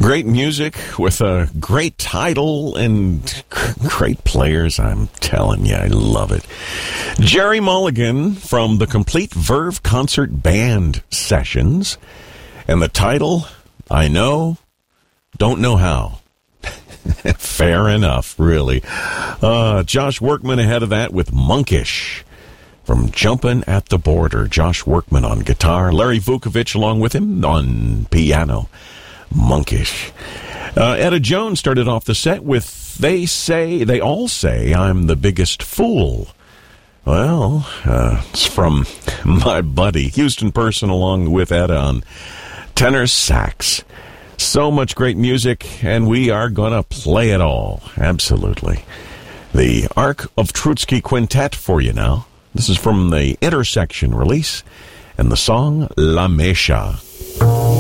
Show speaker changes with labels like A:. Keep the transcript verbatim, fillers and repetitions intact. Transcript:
A: Great music with a great title and great players. I'm telling you, I love it. Gerry Mulligan from the Complete Verve Concert Band Sessions. And the title, I Know, Don't Know How. Fair enough, really. Uh, Josh Workman ahead of that with Monkish from Jumpin' at the Border. Josh Workman on guitar. Larry Vukovich along with him on piano. Monkish. Uh, Etta Jones started off the set with They Say, They All Say I'm the Biggest Fool. Well, uh, it's from my buddy, Houston Person, along with Etta on tenor sax. So much great music, and we are going to play it all. Absolutely. The Ark of Trotsky Quintet for you now. This is from the Intersection release, and the song La Mecha.